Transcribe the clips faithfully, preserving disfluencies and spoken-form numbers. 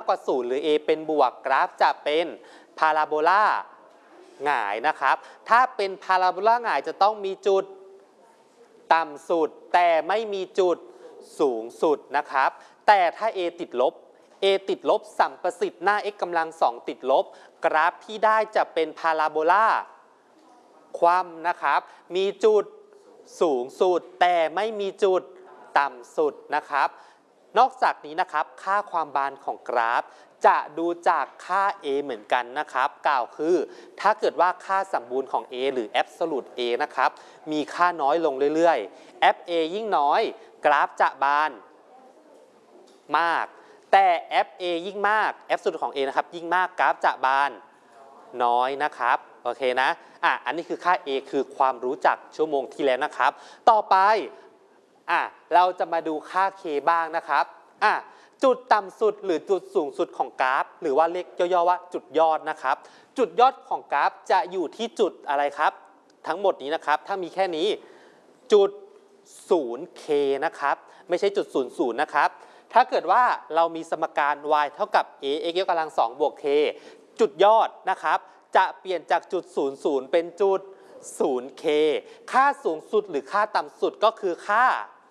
กว่าศูนย์หรือ a เป็นบวกกราฟจะเป็นพาราโบลาหงายนะครับถ้าเป็นพาราโบลาหงายจะต้องมีจุดต่ำสุดแต่ไม่มีจุดสูงสุดนะครับแต่ถ้า a ติดลบ a ติดลบสัมประสิทธิ์หน้า x กำลังสองติดลบกราฟที่ได้จะเป็นพาราโบลาคว่ำนะครับมีจุดสูงสุดแต่ไม่มีจุดต่ำสุดนะครับนอกจากนี้นะครับค่าความบานของกราฟจะดูจากค่า a เหมือนกันนะครับกล่าวคือถ้าเกิดว่าค่าสมบูรณ์ของ a หรือ absolute a นะครับมีค่าน้อยลงเรื่อยๆ fa ยิ่งน้อยกราฟจะบานมากแต่ fa ยิ่งมาก absolute ของ a นะครับยิ่งมากกราฟจะบานน้อยนะครับโอเคนะอ่ะอันนี้คือค่า a คือความรู้จักชั่วโมงที่แล้วนะครับต่อไปอ่ะเราจะมาดูค่า k บ้างนะครับอ่ะจุดต่ำสุดหรือจุดสูงสุดของกราฟหรือว่าเรียกย่อๆว่าจุดยอดนะครับจุดยอดของกราฟจะอยู่ที่จุดอะไรครับทั้งหมดนี้นะครับถ้ามีแค่นี้จุด ศูนย์เค นะครับไม่ใช่จุดศูนย์ศูนย์นะครับถ้าเกิดว่าเรามีสมการ y เท่ากับ ax ยกกำลังสองบวก k จุดยอดนะครับจะเปลี่ยนจากจุดศูนย์ศูนย์เป็นจุด ศูนย์เค ค่าสูงสุดหรือค่าต่ำสุดก็คือค่า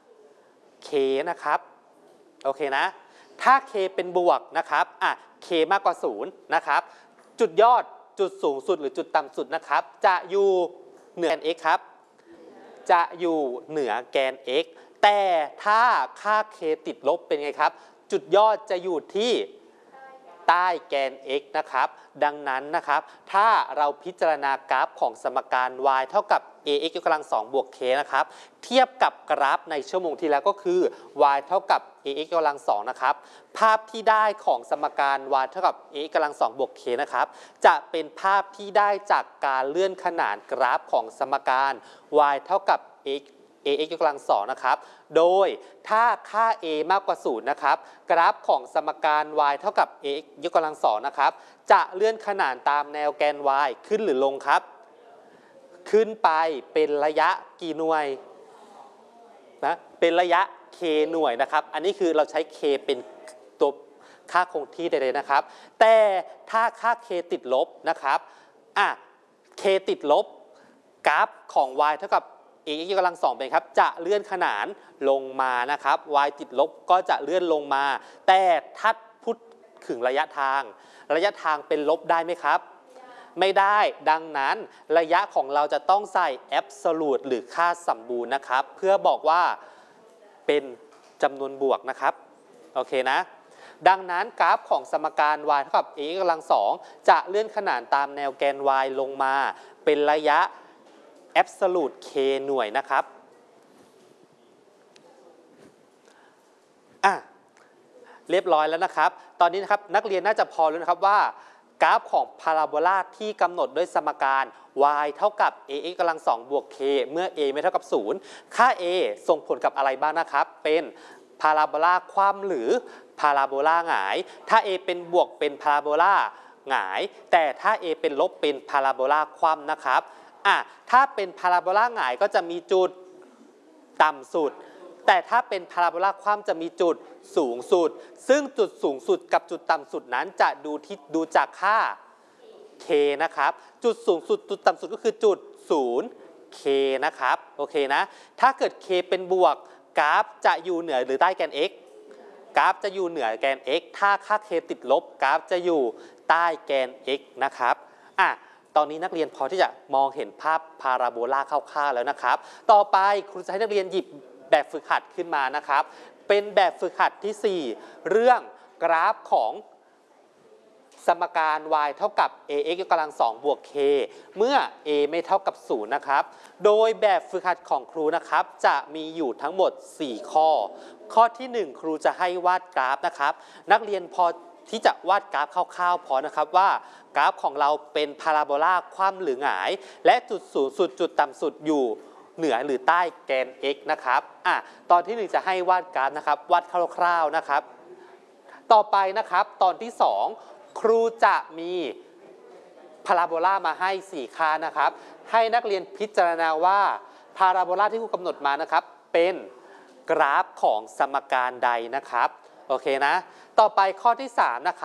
k นะครับโอเคนะถ้า k เป็นบวกนะครับอ่ะ k มากกว่าศูนย์นะครับจุดยอดจุดสูงสุดหรือจุดต่ำสุดนะครับจะอยู่เหนือ x ครับจะอยู่เหนือแกน x แต่ถ้าค่า k ติดลบเป็นไงครับจุดยอดจะอยู่ที่ใต้แกน x นะครับดังนั้นนะครับถ้าเราพิจารณากราฟของสมการ y เท่ากับ ax ยกกำลังสองบวก k นะครับเทียบกับกราฟในชั่วโมงที่แล้วก็คือ y เท่ากับ ax ยกกำลังสองนะครับภาพที่ได้ของสมการ y เท่ากับ ax ยกกำลังสองบวก k นะครับจะเป็นภาพที่ได้จากการเลื่อนขนานกราฟของสมการ y เท่ากับ ax ax ยกกำลังสองนะครับโดยถ้าค่า a มากกว่าศูนย์นะครับกราฟของสมการ y เท่ากับ ax ยกกำลังสองนะครับจะเลื่อนขนานตามแนวแกน y ขึ้นหรือลงครับขึ้นไปเป็นระยะกี่หน่วยนะเป็นระยะ k หน่วยนะครับอันนี้คือเราใช้ k เป็นตัวค่าคงที่ใดๆนะครับแต่ถ้าค่า k ติดลบนะครับอ่ะ k ติดลบกราฟของ y เท่ากับax ยกกำลังสองเป็นครับจะเลื่อนขนานลงมานะครับ y ติดลบก็จะเลื่อนลงมาแต่ถ้าพูดถึงระยะทางระยะทางเป็นลบได้ไหมครับไม่ได้ดังนั้นระยะของเราจะต้องใส่ absolute หรือค่าสมบูรณ์นะครับเพื่อบอกว่าเป็นจำนวนบวกนะครับโอเคนะดังนั้นกราฟของสมการ y เท่ากับ ax ยกกำลังสองจะเลื่อนขนานตามแนวแกน y ลงมาเป็นระยะabsolute k หน่วยนะครับอ่ะเรียบร้อยแล้วนะครับตอนนี้นะครับนักเรียนน่าจะพอรู้นะครับว่ากราฟของพาราโบลาที่กำหนดด้วยสมการ y เท่ากับ ax กำลังสองบวก k เมื่อ a ไม่เท่ากับศูนย์ค่า a ส่งผลกับอะไรบ้างนะครับเป็นพาราโบลาคว่ำหรือพาราโบลาหงายถ้า a เป็นบวกเป็นพาราโบลาหงายแต่ถ้า a เป็นลบเป็นพาราโบลาคว่ำนะครับอ่ะถ้าเป็นพาราโบลาหงายก็จะมีจุดต่ำสุดแต่ถ้าเป็นพาราโบลาคว่ำจะมีจุดสูงสุดซึ่งจุดสูงสุดกับจุดต่ำสุดนั้นจะดูที่ดูจากค่า k นะครับจุดสูงสุดจุดต่ำสุดก็คือจุด ศูนย์ เค นะครับโอเคนะถ้าเกิด k เป็นบวกกราฟจะอยู่เหนือหรือใต้แกน x กราฟจะอยู่เหนือแกน x ถ้าค่า k ติดลบกราฟจะอยู่ใต้แกน x นะครับอ่ะตอนนี้นักเรียนพอที่จะมองเห็นภาพพาราโบลาคร่าวๆแล้วนะครับต่อไปครูจะให้นักเรียนหยิบแบบฝึกหัดขึ้นมานะครับเป็นแบบฝึกหัดที่สี่เรื่องกราฟของสมการ y เท่ากับ ax ยกกำลังสองบวก k เมื่อ a ไม่เท่ากับศูนย์นะครับโดยแบบฝึกหัดของครูนะครับจะมีอยู่ทั้งหมดสี่ข้อข้อที่หนึ่งครูจะให้วาดกราฟนะครับนักเรียนพอที่จะวาดกราฟคร่าวๆพอนะครับว่ากราฟของเราเป็นพาราโบลาคว่ำหรือหงายและจุดสูงสุดจุดต่ำสุดอยู่เหนือหรือใต้แกน x นะครับอ่ะตอนที่หนึ่งจะให้วาดกราฟนะครับวาดคร่าวๆนะครับต่อไปนะครับตอนที่สองครูจะมีพาราโบลามาให้สี่ค่านะครับให้นักเรียนพิจารณาว่าพาราโบลาที่ครูกำหนดมานะครับเป็นกราฟของสมการใดนะครับโอเคนะต่อไปข้อที่สามนะครับ